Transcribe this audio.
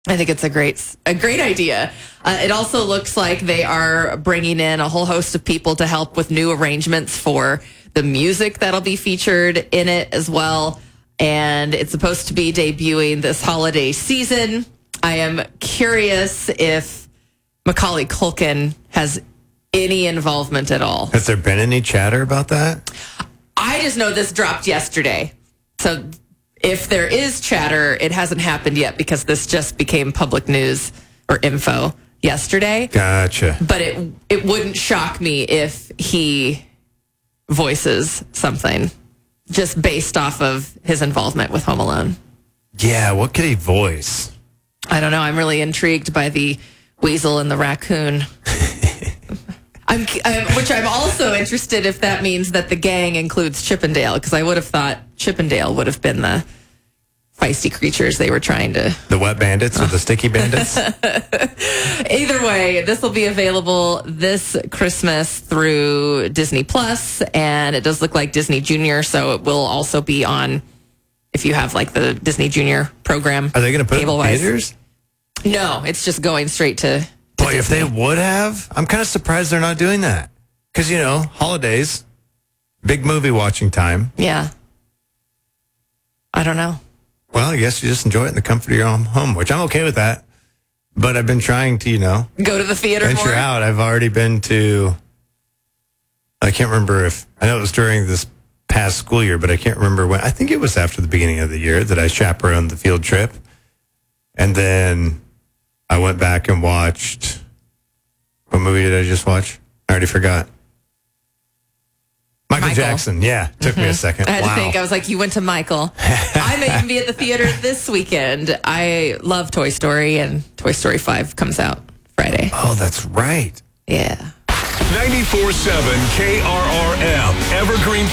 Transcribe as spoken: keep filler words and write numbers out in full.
I think it's a great, a great idea. Uh, it also looks like they are bringing in a whole host of people to help with new arrangements for the music that'll be featured in it as well. And it's supposed to be debuting this holiday season. I am curious if Macaulay Culkin has any involvement at all. Has there been any chatter about that? I just know this dropped yesterday. So if there is chatter, it hasn't happened yet because this just became public news or info yesterday. Gotcha. But it it wouldn't shock me if he voices something just based off of his involvement with Home Alone. Yeah, what could he voice? I don't know. I'm really intrigued by the weasel and the raccoon. I'm, I'm, which I'm also interested if that means that the gang includes Chippendale, because I would have thought Chippendale would have been the feisty creatures they were trying to... The wet bandits or the sticky bandits? Either way, this will be available this Christmas through Disney Plus, and it does look like Disney Junior, so it will also be on, if you have like the Disney Junior program. Are they going to put it in cable-wise. theaters? No, it's just going straight to... Boy, if they would have, I'm kind of surprised they're not doing that. Because, you know, holidays, big movie watching time. Yeah. I don't know. Well, I guess you just enjoy it in the comfort of your own home, which I'm okay with that. But I've been trying to, you know, go to the theater venture more? out. I've already been to, I can't remember if, I know it was during this past school year, but I can't remember when. I think it was after the beginning of the year that I chaperoned the field trip. And then I went back and watched, what movie did I just watch? I already forgot. Michael, Michael. Jackson. Yeah. Took mm-hmm. me a second. I had wow. to think. I was like, you went to Michael. I may even be at the theater this weekend. I love Toy Story, and Toy Story five comes out Friday. Oh, that's right. Yeah. ninety-four point seven K R R M, Evergreen,